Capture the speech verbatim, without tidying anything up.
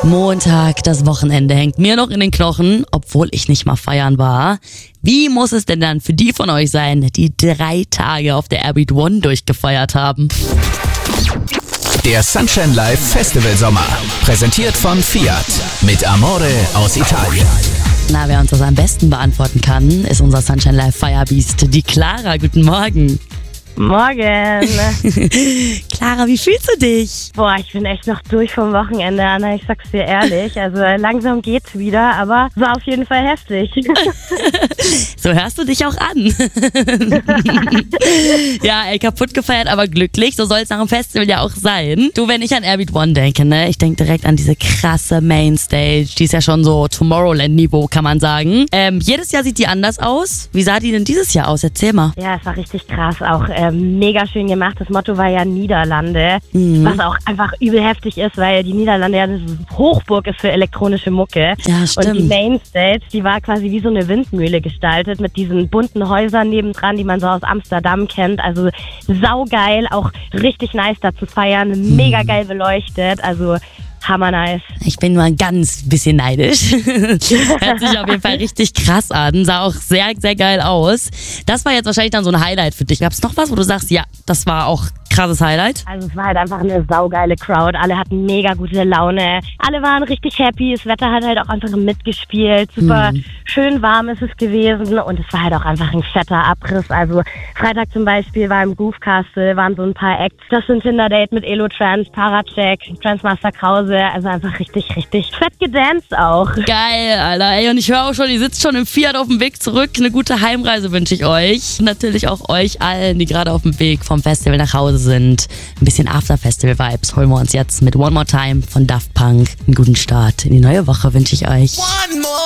Montag, das Wochenende hängt mir noch in den Knochen, obwohl ich nicht mal feiern war. Wie muss es denn dann für die von euch sein, die drei Tage auf der Airbeat One durchgefeiert haben? Der Sunshine Live Festival Sommer, präsentiert von Fiat, mit Amore aus Italien. Na, wer uns das am besten beantworten kann, ist unser Sunshine Live Firebeast, die Clara. Guten Morgen. Morgen. Clara, wie fühlst du dich? Boah, ich bin echt noch durch vom Wochenende, Anna, ich sag's dir ehrlich. Also langsam geht's wieder, aber war auf jeden Fall heftig. So hörst du dich auch an. Ja, ey, kaputt gefeiert, aber glücklich. So soll es nach dem Festival ja auch sein. Du, wenn ich an Airbeat One denke, ne, ich denke direkt an diese krasse Mainstage. Die ist ja schon so Tomorrowland-Niveau, kann man sagen. Ähm, jedes Jahr sieht die anders aus. Wie sah die denn dieses Jahr aus? Erzähl mal. Ja, es war richtig krass, auch äh, mega schön gemacht. Das Motto war ja Niederlande, Mhm. was auch einfach übel heftig ist, weil die Niederlande ja eine Hochburg ist für elektronische Mucke. Ja, stimmt. Und die Mainstage, die war quasi wie so eine Windmühle gestaltet mit diesen bunten Häusern nebendran, die man so aus Amsterdam kennt. Also saugeil, auch richtig nice da zu feiern, mega geil beleuchtet, also hammer nice. Ich bin nur ein ganz bisschen neidisch. Hört sich auf jeden Fall richtig krass an. Sah auch sehr, sehr geil aus. Das war jetzt wahrscheinlich dann so ein Highlight für dich. Gab es noch was, wo du sagst, ja, das war auch krasses Highlight? Also es war halt einfach eine saugeile Crowd. Alle hatten mega gute Laune. Alle waren richtig happy. Das Wetter hat halt auch einfach mitgespielt. Super Mhm. schön warm ist es gewesen. Und es war halt auch einfach ein fetter Abriss. Also Freitag zum Beispiel war im Groove Castle, waren so ein paar Acts. Das sind Tinder Date mit Elo Trans, Paracheck, Transmaster Krause. Also einfach richtig, richtig fett gedanced auch. Geil, Alter. Ey, und ich höre auch schon, ihr sitzt schon im Fiat auf dem Weg zurück. Eine gute Heimreise wünsche ich euch. Und natürlich auch euch allen, die gerade auf dem Weg vom Festival nach Hause sind. Ein bisschen After-Festival-Vibes holen wir uns jetzt mit One More Time von Daft Punk. Einen guten Start in die neue Woche wünsche ich euch. One more